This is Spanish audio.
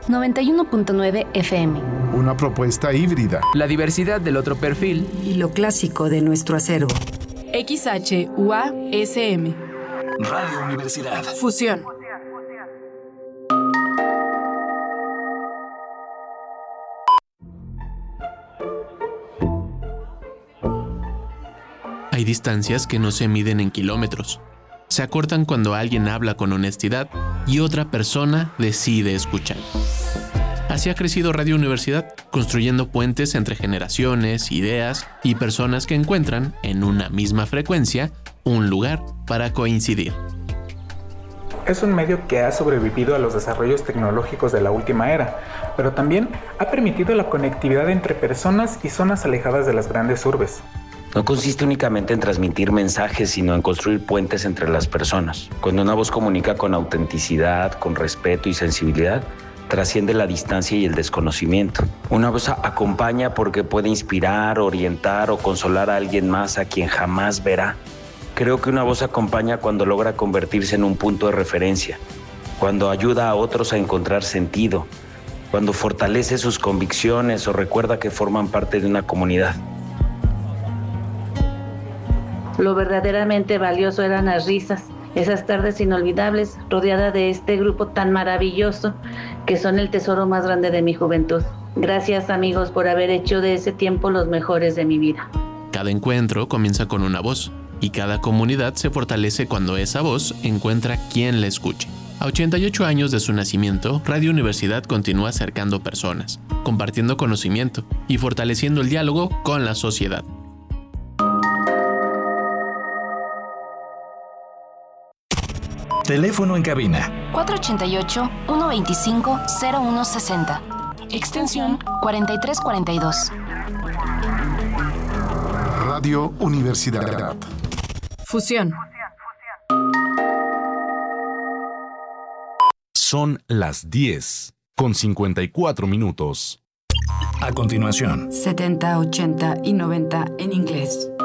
91.9 FM. Una propuesta híbrida. La diversidad del otro perfil. Y lo clásico de nuestro acervo. XHUASM. Radio Universidad. Fusión. Hay distancias que no se miden en kilómetros. Se acortan cuando alguien habla con honestidad y otra persona decide escuchar. Así ha crecido Radio Universidad, construyendo puentes entre generaciones, ideas y personas que encuentran, en una misma frecuencia, un lugar para coincidir. Es un medio que ha sobrevivido a los desarrollos tecnológicos de la última era, pero también ha permitido la conectividad entre personas y zonas alejadas de las grandes urbes. No consiste únicamente en transmitir mensajes, sino en construir puentes entre las personas. Cuando una voz comunica con autenticidad, con respeto y sensibilidad, trasciende la distancia y el desconocimiento. Una voz acompaña porque puede inspirar, orientar o consolar a alguien más a quien jamás verá. Creo que una voz acompaña cuando logra convertirse en un punto de referencia, cuando ayuda a otros a encontrar sentido, cuando fortalece sus convicciones o recuerda que forman parte de una comunidad. Lo verdaderamente valioso eran las risas, esas tardes inolvidables, rodeada de este grupo tan maravilloso, que son el tesoro más grande de mi juventud. Gracias, amigos, por haber hecho de ese tiempo los mejores de mi vida. Cada encuentro comienza con una voz, y cada comunidad se fortalece cuando esa voz encuentra quien la escuche. A 88 años de su nacimiento, Radio Universidad continúa acercando personas, compartiendo conocimiento y fortaleciendo el diálogo con la sociedad. Teléfono en cabina. 488-125-0160. Extensión 4342. Radio Universidad. Fusión. Son las 10:54. A continuación. 70, 80 y 90 en inglés.